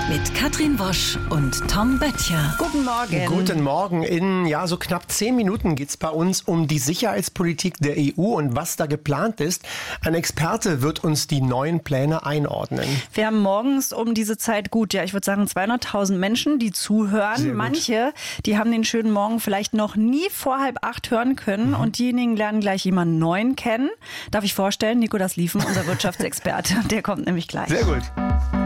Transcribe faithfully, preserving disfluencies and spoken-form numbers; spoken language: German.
Mit Katrin Wosch und Tom Böttcher. Guten Morgen. Guten Morgen. In ja, so knapp zehn Minuten geht es bei uns um die Sicherheitspolitik der E U und was da geplant ist. Ein Experte wird uns die neuen Pläne einordnen. Wir haben morgens um diese Zeit gut, ja, ich würde sagen zweihunderttausend Menschen, die zuhören. Manche, die haben den schönen Morgen vielleicht noch nie vor halb acht hören können. Mhm. Und diejenigen lernen gleich jemanden Neuen kennen. Darf ich vorstellen, Nico Das Liefen, unser Wirtschaftsexperte, der kommt nämlich gleich. Sehr gut.